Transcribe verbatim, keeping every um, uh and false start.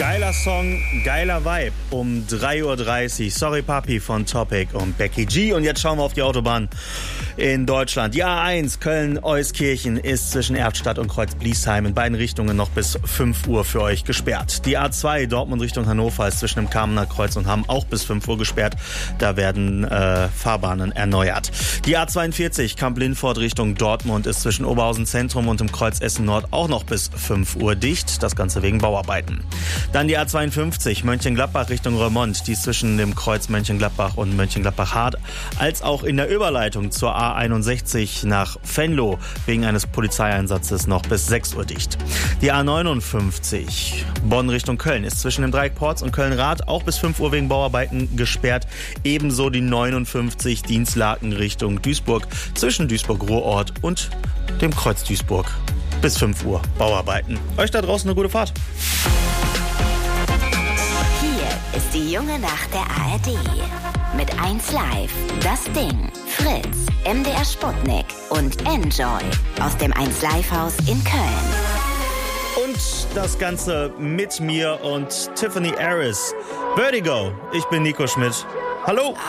Geiler Song, geiler Vibe um drei Uhr dreißig. Sorry Papi von Topic und Becky G. Und jetzt schauen wir auf die Autobahn in Deutschland. Die A eins Köln-Euskirchen ist zwischen Erftstadt und Kreuz-Bliesheim in beiden Richtungen noch bis fünf Uhr für euch gesperrt. Die A zwei Dortmund Richtung Hannover ist zwischen dem Kamener Kreuz und Hamm auch bis fünf Uhr gesperrt. Da werden äh, Fahrbahnen erneuert. Die A zweiundvierzig Kamp-Lindfort Richtung Dortmund ist zwischen Oberhausen Zentrum und dem Kreuz Essen Nord auch noch bis fünf Uhr dicht. Das Ganze wegen Bauarbeiten. Dann die A zweiundfünfzig Mönchengladbach Richtung Roermond, die ist zwischen dem Kreuz Mönchengladbach und Mönchengladbach-Hart, als auch in der Überleitung zur A einundsechzig nach Venlo wegen eines Polizeieinsatzes noch bis sechs Uhr dicht. Die A neunundfünfzig Bonn Richtung Köln ist zwischen dem Dreieck Porz und Köln-Rath auch bis fünf Uhr wegen Bauarbeiten gesperrt. Ebenso die neunundfünfzig Dienstlaken Richtung Duisburg zwischen Duisburg-Ruhrort und dem Kreuz Duisburg. Bis fünf Uhr Bauarbeiten. Euch da draußen eine gute Fahrt. Hier ist die junge Nacht der A R D. Mit eins Live, Das Ding, Fritz, M D R Sputnik und Enjoy aus dem eins Live Haus in Köln. Und das Ganze mit mir und Tiffany Harris. Vertigo, ich bin Nico Schmidt. Hallo.